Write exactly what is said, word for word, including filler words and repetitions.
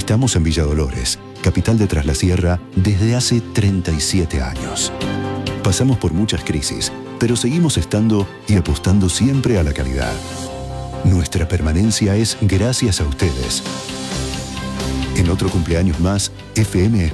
Estamos en Villa Dolores, capital de Tras la Sierra, desde hace treinta y siete años. Pasamos por muchas crisis, pero seguimos estando y apostando siempre a la calidad. Nuestra permanencia es gracias a ustedes. En otro cumpleaños más, F M